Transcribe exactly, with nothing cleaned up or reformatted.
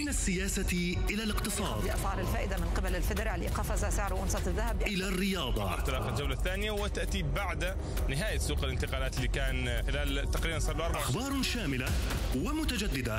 من السياسة إلى الاقتصاد، بأسعار الفائدة من قبل الفيدرالي قفز سعر أونصة الذهب إلى الرياضة. انطلاق الجولة الثانية وتأتي بعد نهاية سوق الانتقالات اللي كان خلال تقريبا صار له أربع أخبار شاملة ومتجددة